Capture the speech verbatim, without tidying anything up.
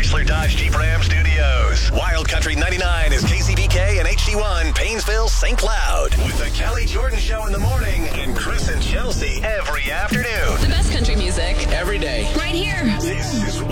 Chrysler Dodge Jeep Ram Studios. Wild Country ninety-nine is K C B K and H D one, Painesville, Saint Cloud. With the Kelly Jordan Show in the morning and Chris and Chelsea every afternoon. The best country music. Every day. Right here. This is